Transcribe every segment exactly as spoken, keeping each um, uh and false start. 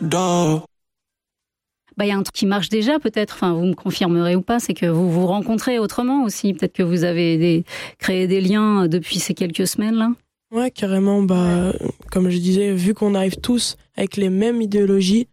Bah, il y a un truc qui marche déjà peut-être, enfin, vous me confirmerez ou pas, c'est que vous vous rencontrez autrement aussi. Peut-être que vous avez des, créé des liens depuis ces quelques semaines-là. Ouais, carrément. Bah, comme je disais, vu qu'on arrive tous avec les mêmes idéologies,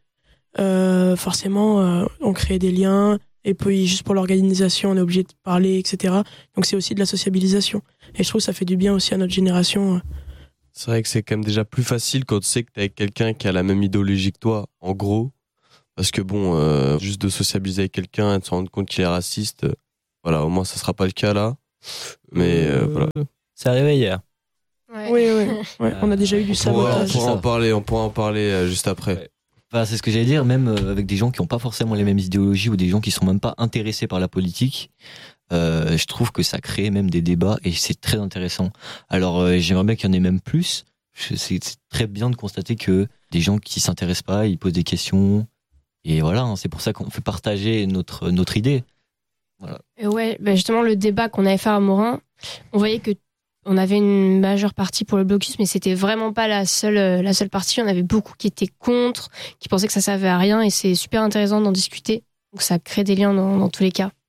euh, forcément, euh, on crée des liens. Et puis, juste pour l'organisation, on est obligé de parler, et cetera. Donc, c'est aussi de la sociabilisation. Et je trouve que ça fait du bien aussi à notre génération. C'est vrai que c'est quand même déjà plus facile quand tu sais que t'es avec quelqu'un qui a la même idéologie que toi, en gros. Parce que bon, euh, juste de sociabiliser avec quelqu'un et de se rendre compte qu'il est raciste, euh, voilà, au moins ça sera pas le cas là. Mais euh, euh, voilà. C'est arrivé hier. Ouais. Oui, oui. Ouais, on a déjà eu du sabotage. On pourra en parler, on pourra en parler euh, juste après. Ouais. Enfin, c'est ce que j'allais dire, même euh, avec des gens qui n'ont pas forcément les mêmes idéologies ou des gens qui sont même pas intéressés par la politique. Euh, je trouve que ça crée même des débats et c'est très intéressant. Alors euh, j'aimerais bien qu'il y en ait même plus. C'est, c'est très bien de constater que des gens qui s'intéressent pas, ils posent des questions. Et voilà, hein, c'est pour ça qu'on fait partager notre, notre idée. Voilà. Et ouais, bah justement, le débat qu'on avait fait à Morin, on voyait que on avait une majeure partie pour le blocus, mais c'était vraiment pas la seule, la seule partie. Il y en avait beaucoup qui étaient contre, qui pensaient que ça servait à rien, et c'est super intéressant d'en discuter. Donc ça crée des liens dans, dans tous les cas.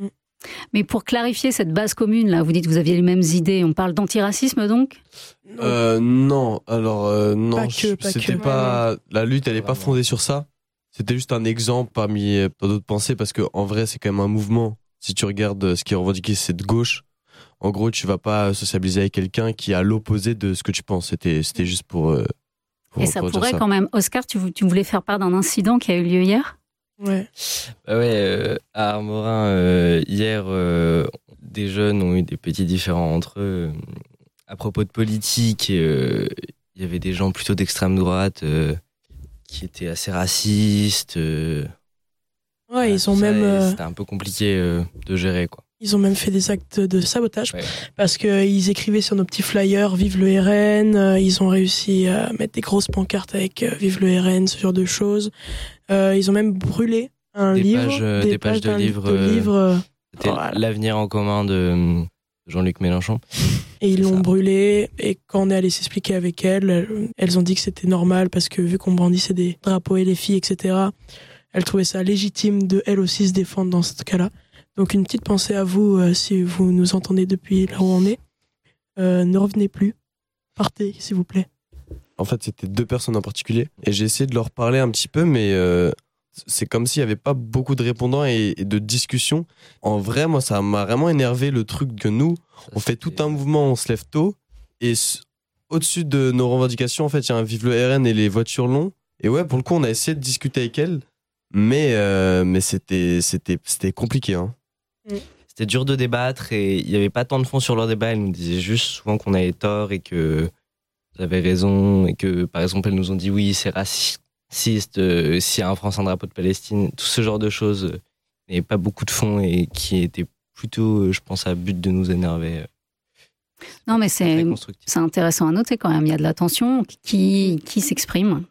Mais pour clarifier cette base commune, là, vous dites que vous aviez les mêmes idées. On parle d'antiracisme, donc ? euh, Non, alors euh, non, pas que, pas c'était que. pas la lutte, elle est pas fondée sur ça. C'était juste un exemple parmi d'autres pensées, parce que en vrai, c'est quand même un mouvement. Si tu regardes ce qui est revendiqué, c'est de gauche. En gros, tu vas pas sociabiliser avec quelqu'un qui est à l'opposé de ce que tu penses. C'était, c'était juste pour. Euh, pour Et ça pour pourrait ça. quand même. Oscar, tu, tu voulais faire part d'un incident qui a eu lieu hier ? Ouais. Bah ouais, euh, à Armorin, euh, hier, euh, des jeunes ont eu des petits différends entre eux. À propos de politique, il euh, y avait des gens plutôt d'extrême droite euh, qui étaient assez racistes. Euh, Ouais, ils ont ça, même. Euh, c'était un peu compliqué euh, de gérer, quoi. Ils ont même fait des actes de sabotage Ouais. parce qu'ils écrivaient sur nos petits flyers Vive le R N. Euh, ils ont réussi à mettre des grosses pancartes avec euh, Vive le R N, ce genre de choses. Euh, ils ont même brûlé un Des livre, pages, euh, des, des pages de d'un- livres, de euh, livres, euh, C'était Voilà. l'avenir en commun de Jean-Luc Mélenchon. et ils c'est l'ont ça. brûlé. Et quand on est allé s'expliquer avec elles, elles, elles ont dit que c'était normal parce que vu qu'on brandissait des drapeaux et les filles, et cetera, elles trouvaient ça légitime de elles aussi se défendre dans ce cas-là. Donc une petite pensée à vous euh, si vous nous entendez depuis là où on est. Euh, ne revenez plus. Partez, s'il vous plaît. En fait, c'était deux personnes en particulier. Et j'ai essayé de leur parler un petit peu, mais euh, c'est comme s'il n'y avait pas beaucoup de répondants et, et de discussions. En vrai, moi, ça m'a vraiment énervé le truc que nous, Ça, on fait tout c'était- un mouvement, on se lève tôt. Et s- au-dessus de nos revendications, en fait, il y a un Vive le R N et les voitures longs. Et ouais, pour le coup, on a essayé de discuter avec elles. Mais, euh, mais c'était, c'était, c'était compliqué. Hein. C'était dur de débattre et il n'y avait pas tant de fond sur leur débat. Elles nous disaient juste souvent qu'on avait tort et que j'avais raison. Et que, par exemple, elles nous ont dit oui, c'est raciste, euh, s'il y a un France, un drapeau de Palestine, tout ce genre de choses. euh, Il n'y avait pas beaucoup de fond et qui étaient plutôt, euh, je pense, à but de nous énerver. Non, mais Pas c'est, très constructif. c'est intéressant à noter quand même. Il y a de la tension qui, qui s'exprime.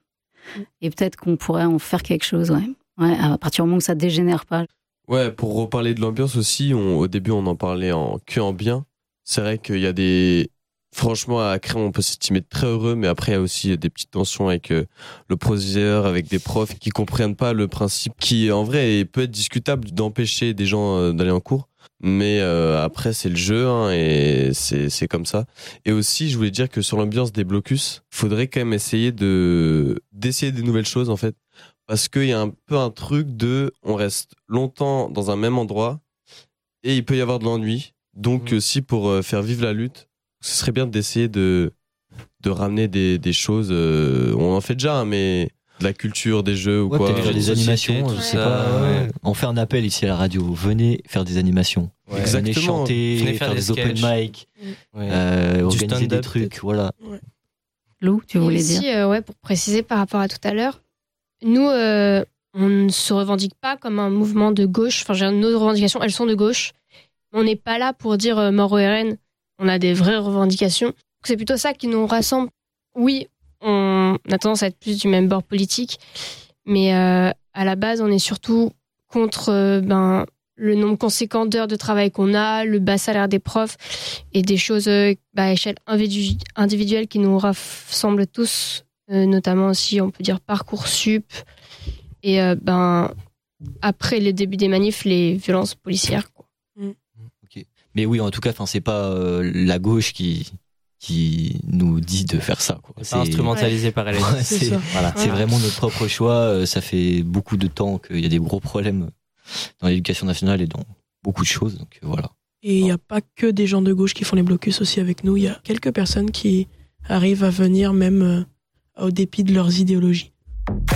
Et peut-être qu'on pourrait en faire quelque chose, ouais. Ouais, à partir du moment où ça ne dégénère pas. Ouais, pour reparler de l'ambiance aussi, on, au début, on en parlait en, que en bien. C'est vrai qu'il y a des... Franchement, à Créon, on peut s'estimer très heureux, mais après, il y a aussi des petites tensions avec euh, le proviseur, avec des profs qui comprennent pas le principe qui, en vrai, peut être discutable d'empêcher des gens euh, d'aller en cours. Mais euh, après, c'est le jeu, hein, et c'est, c'est comme ça. Et aussi, je voulais dire que sur l'ambiance des blocus, faudrait quand même essayer de, d'essayer des nouvelles choses, en fait. Parce qu'il y a un peu un truc de, on reste longtemps dans un même endroit, et il peut y avoir de l'ennui. Donc, Mmh. aussi, pour euh, faire vivre la lutte, ce serait bien d'essayer de, de ramener des, des choses, euh, on en fait déjà, hein, mais de la culture, des jeux ou Ouais, quoi. peut-être faire des Société, animations, tout je ça, sais pas. ouais. On fait un appel ici à la radio. Venez faire des animations. Ouais. Venez Exactement. chanter, Venez faire, faire des, des open sketchs. mic, Ouais. euh, Du organiser stand-up, des trucs, voilà. Lou, tu Et voulais aussi, dire euh, ouais, pour préciser par rapport à tout à l'heure, nous, euh, on ne se revendique pas comme un mouvement de gauche. Enfin, j'ai nos revendications, elles sont de gauche. On n'est pas là pour dire euh, mort au R N. On a des vraies revendications. C'est plutôt ça qui nous rassemble. Oui, on a tendance à être plus du même bord politique, mais euh, à la base, on est surtout contre euh, ben, le nombre conséquent d'heures de travail qu'on a, le bas salaire des profs et des choses euh, bah, à échelle individu- individuelle qui nous rassemblent tous euh, notamment aussi, on peut dire Parcoursup, et euh, ben, après les débuts des manifs, les violences policières. Quoi. Mm. Okay. Mais oui, en tout cas, c'est pas euh, la gauche qui, qui nous dit de faire ça. Quoi. C'est pas instrumentalisé ouais. par elle. Ouais, c'est c'est, voilà, ouais. c'est vraiment notre propre choix. Ça fait beaucoup de temps qu'il y a des gros problèmes dans l'éducation nationale et dans beaucoup de choses. Donc voilà. Et il n'y a pas que des gens de gauche qui font les blocus aussi avec nous. Il y a quelques personnes qui arrivent à venir même euh, au dépit de leurs idéologies.